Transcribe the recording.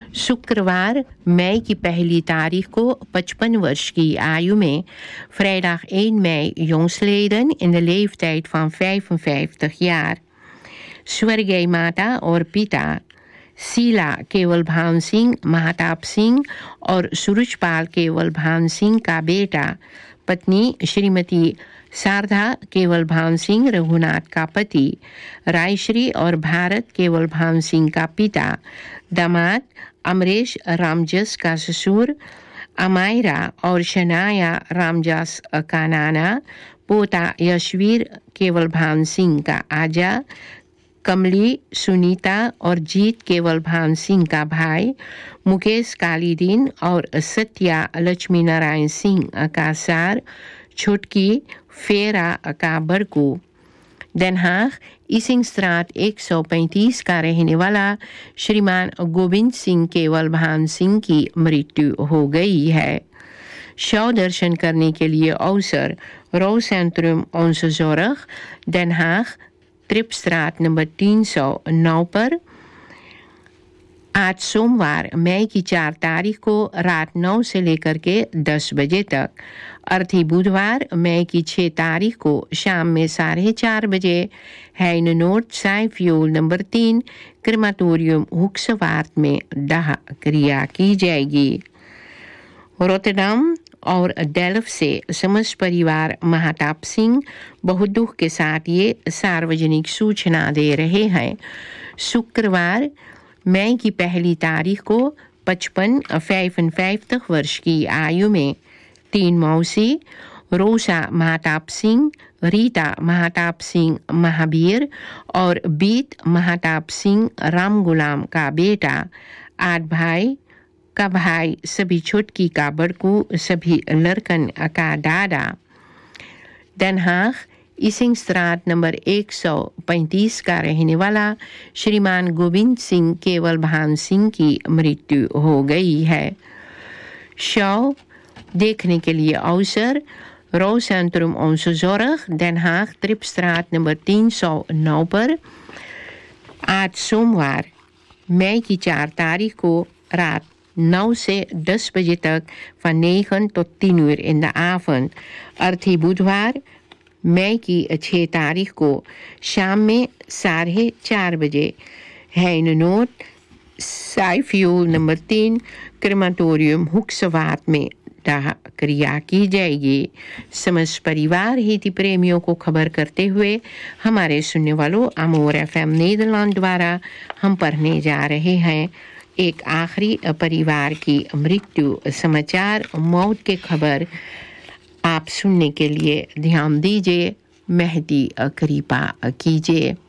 शुक्रवार मई की पहली तारीख को 55 वर्ष की आयु में vrijdag 1 mei jongsleden in de leeftijd van 55 jaar. स्वर्गीय माता और पिता शीला केवल भान सिंह महताब सिंह और सूरजपाल केवल भान सिंह का बेटा, पत्नी श्रीमती शारदा केवल भान सिंह रघुनाथ का पति, रायश्री और भारत केवल भान सिंह का पिता, दामाद अमरेश रामजस का ससुर, अमायरा और शनाया रामजस का नाना, पोता यशवीर केवल भान सिंह का आजा, कमली सुनीता और जीत केवल भान सिंह का भाई, मुकेश कालीदीन और सत्या लक्ष्मी नारायण सिंह का सार, छोटकी फेरा का बड़कू। Den Haag इसिंगस्ट्राट 135 का रहने वाला श्रीमान गोविंद सिंह केवल भान सिंह की मृत्यु हो गई है। शव दर्शन करने के लिए अवसर रोसेंट्रुम ओंसजोरग, Den Haag, ट्रिपस्ट्राट नंबर 309 पर आज सोमवार मई की 4 तारीख को रात 9 से लेकर के 10 बजे तक, अर्थी बुधवार मई की 6 तारीख को शाम में 4:30 बजे हैनोट साइफ्यूल नंबर 3 क्रेमाटोरियम हुक्सवार्ट में दाह क्रिया की जाएगी। रोटरडम और डेल्फ से समस्त परिवार महताब सिंह बहुत दुख के साथ ये सार्वजनिक सूचना दे रहे हैं। शुक्रवार मई की पहली तारीख को 55 वर्ष की आयु में 3 मौसी रोसा महताब सिंह, रीता महताब सिंह महावीर और बीत महताब सिंह राम गुलाम का बेटा, 8 भाई का भाई, सभी छोटकी का बड़कू, सभी लड़कन का दादा। Den Haag इसिंगस्ट्राट नंबर 135 का रहने वाला श्रीमान गोविंद सिंह केवल भान सिंह की मृत्यु हो गई है। शव देखने के लिए अवसर रोसेंट्रुम ओंसजोरग, Den Haag, ट्रिपस्ट्राट नंबर 309 पर आज सोमवार मई की 4 तारीख को रात 9 से 10 बजे तक van 9 tot 10 uur in de avond, अर्थी बुधवार मई की 6 तारीख को शाम में 4:30 बजे हैनोट साइफ्यूल नंबर 3 क्रेमाटोरियम हुक्सवार्ट में दाह क्रिया की जाएगी। समस्त परिवार हित प्रेमियों को खबर करते हुए हमारे सुनने वालों अमोर FM नीदरलैंड द्वारा हम पढ़ने जा रहे हैं एक आखिरी परिवार की मृत्यु समाचार, मौत के खबर आप सुनने के लिए ध्यान दीजिए, मेहदी कृपा कीजिए।